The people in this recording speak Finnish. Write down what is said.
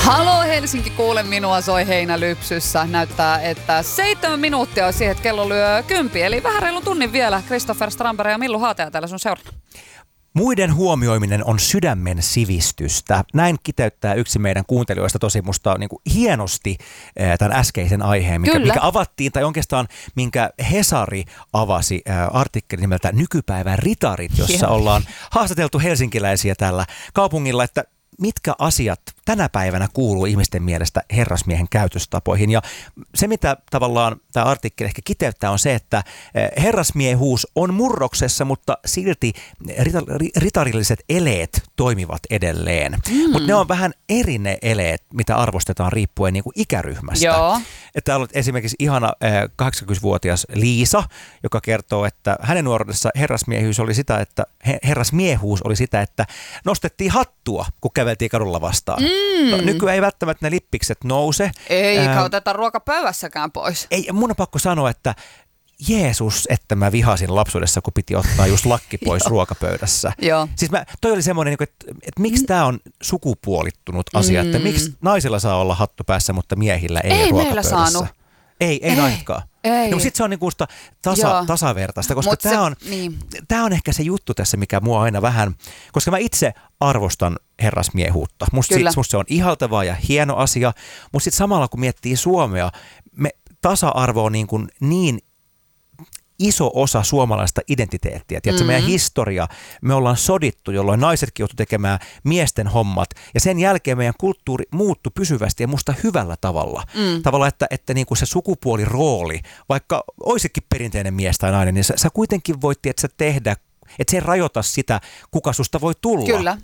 Halo Helsinki, kuule minua, soi heinälypsyssä. Näyttää, että 7 minuuttia on siihen, että kello lyö 10, eli vähän reilun tunnin vielä. Christopher Strandberg ja Millu Haateja täällä sun seurana. Muiden huomioiminen on sydämen sivistystä. Näin kiteyttää yksi meidän kuuntelijoista tosi musta niin kuin hienosti tämän äskeisen aiheen, mikä avattiin, tai oikeastaan minkä Hesari avasi artikkelin nimeltä Nykypäivän ritarit, jossa ollaan haastateltu helsinkiläisiä tällä kaupungilla, että mitkä asiat tänä päivänä kuuluu ihmisten mielestä herrasmiehen käytöstapoihin. Ja se, mitä tavallaan tämä artikkeli ehkä kiteyttää, on se, että herrasmiehuus on murroksessa, mutta silti ritarilliset eleet toimivat edelleen. Mutta ne on vähän eri ne eleet, mitä arvostetaan riippuen niin kuin ikäryhmästä. Joo. Täällä on esimerkiksi ihana 80-vuotias Liisa, joka kertoo, että hänen nuoruudessa herrasmiehuus oli sitä, että nostettiin hattua, kun käveltiin kadulla vastaan. No, nykyään ei välttämättä ne lippikset nouse. Eikä oteta ruokapöydässäkään pois. Ei, mun on pakko sanoa, että Jeesus, että mä vihasin lapsuudessa, kun piti ottaa just lakki pois ruokapöydässä. Joo. Siis toi oli semmoinen, että miksi tämä on sukupuolittunut asia, että miksi naisilla saa olla hattu päässä, mutta miehillä ei ruokapöydässä. Meillä saanut. Ei naisetkaan. Ei. No, sitten se on niinku tasavertaista, koska tämä on ehkä se juttu tässä, mikä mua aina vähän, koska mä itse arvostan herrasmiehuutta. Musta se on ihaltavaa ja hieno asia, mutta sitten samalla kun miettii Suomea, tasa-arvo on niin iso osa suomalaista identiteettiä. Tiedätkö, meidän historia, me ollaan sodittu, jolloin naisetkin joutuivat tekemään miesten hommat, ja sen jälkeen meidän kulttuuri muuttui pysyvästi ja musta hyvällä tavalla. Tavalla, että niin kuin se sukupuolirooli, vaikka olisikin perinteinen mies tai nainen, niin sä kuitenkin voit tehdä, että se ei rajoita sitä, kuka susta voi tulla. Kyllä.